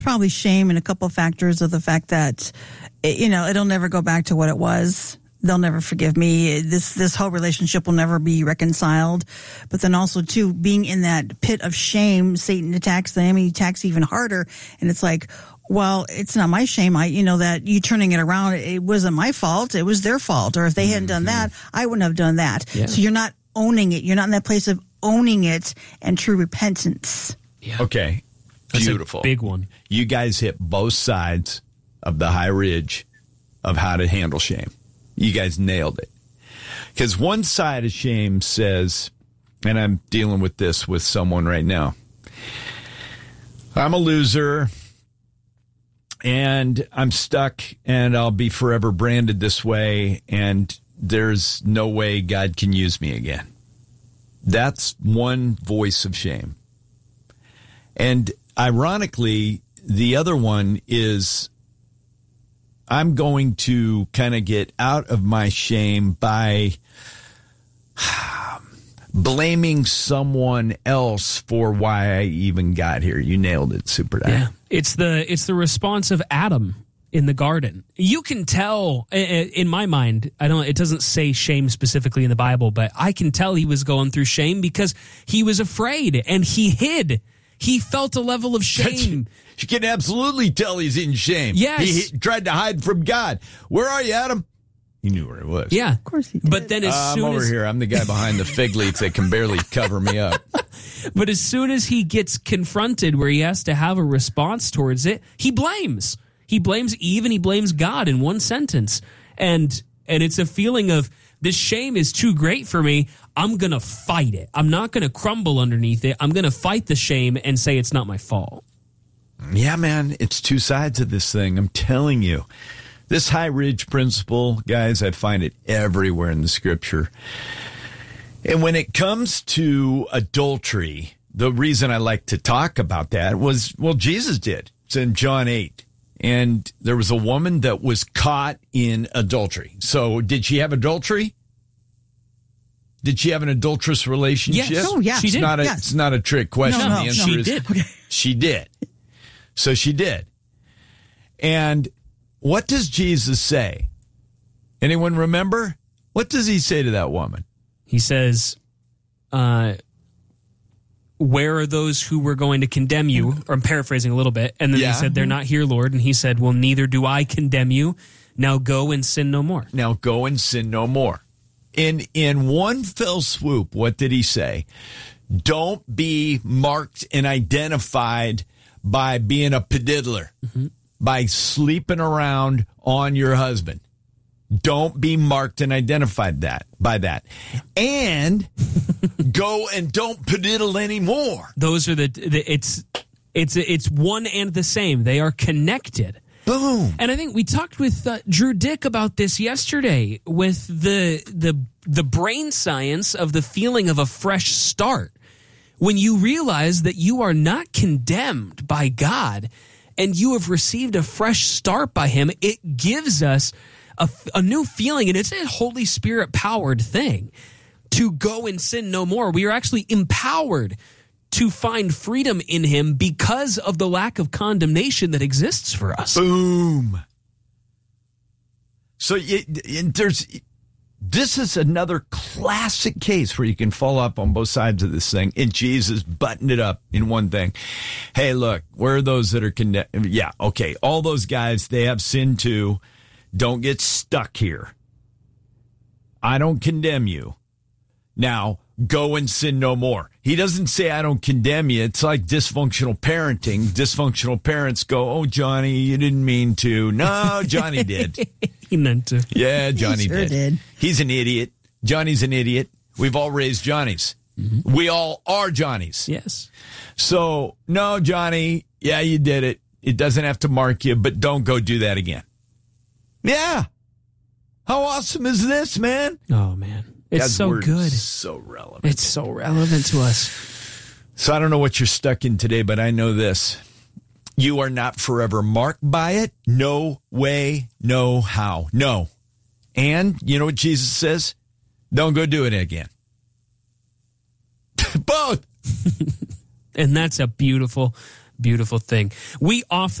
Probably shame and a couple of factors of the fact that, it'll never go back to what it was. They'll never forgive me. This whole relationship will never be reconciled. But then also, too, being in that pit of shame, Satan attacks them. He attacks even harder. And it's like, well, it's not my shame. That you turning it around, it wasn't my fault. It was their fault. Or if they hadn't done that, I wouldn't have done that. Yeah. So you're not owning it. You're not in that place of owning it and true repentance. Yeah. Okay. That's beautiful. A big one. You guys hit both sides of the high ridge of how to handle shame. You guys nailed it. Because one side of shame says, and I'm dealing with this with someone right now, I'm a loser and I'm stuck and I'll be forever branded this way and there's no way God can use me again. That's one voice of shame. And ironically, the other one is I'm going to kind of get out of my shame by blaming someone else for why I even got here. You nailed it, Super Dad. Yeah. It's the response of Adam in the garden. You can tell in my mind, it doesn't say shame specifically in the Bible, but I can tell he was going through shame because he was afraid and he hid. He felt a level of shame. You can absolutely tell he's in shame. Yes. He tried to hide from God. Where are you, Adam? He knew where he was. Yeah. Of course he did. But then I'm over here. I'm the guy behind the fig leaf that can barely cover me up. But as soon as he gets confronted where he has to have a response towards it, he blames. He blames Eve and he blames God in one sentence. And it's a feeling of, this shame is too great for me. I'm going to fight it. I'm not going to crumble underneath it. I'm going to fight the shame and say it's not my fault. Yeah, man, it's two sides of this thing. I'm telling you. This high ridge principle, guys, I find it everywhere in the scripture. And when it comes to adultery, the reason I like to talk about that was, well, Jesus did. It's in John 8. And there was a woman that was caught in adultery. So did she have adultery? Did she have an adulterous relationship? Yes. Oh, yeah. She did. It's not a trick question. No, the answer she is did. she did. So she did. And what does Jesus say? Anyone remember? What does he say to that woman? He says, where are those who were going to condemn you? Or I'm paraphrasing a little bit. And then he said, they're not here, Lord. And he said, well, neither do I condemn you. Now go and sin no more. Now go and sin no more. In one fell swoop, what did he say? Don't be marked and identified by being a pediddler, by sleeping around on your husband. Don't be marked and identified by that. And go and don't pediddle anymore. Those are it's one and the same. They are connected. Boom. And I think we talked with Drew Dick about this yesterday with the brain science of the feeling of a fresh start. When you realize that you are not condemned by God and you have received a fresh start by him, it gives us a new feeling, and it's a Holy Spirit powered thing to go and sin no more. We are actually empowered to find freedom in him because of the lack of condemnation that exists for us. Boom. So this is another classic case where you can fall up on both sides of this thing, and Jesus buttoned it up in one thing. Hey, look, where are those that are condemned? Yeah, okay, all those guys, they have sin too. Don't get stuck here. I don't condemn you. Now, go and sin no more. He doesn't say I don't condemn you. It's like dysfunctional parenting. Dysfunctional parents go, oh, Johnny, you didn't mean to. No, Johnny did. He meant to. Yeah, Johnny He sure did. He's an idiot. Johnny's an idiot. We've all raised Johnnies. Mm-hmm. We all are Johnnies. Yes. So, no, Johnny, yeah, you did it. It doesn't have to mark you, but don't go do that again. Yeah. How awesome is this, man? Oh, man. It's God's so word good. Is so relevant. It's so relevant to us. So I don't know what you're stuck in today, but I know this. You are not forever marked by it. No way, no how. No. And you know what Jesus says? Don't go do it again. Both. And that's a beautiful, beautiful thing. We often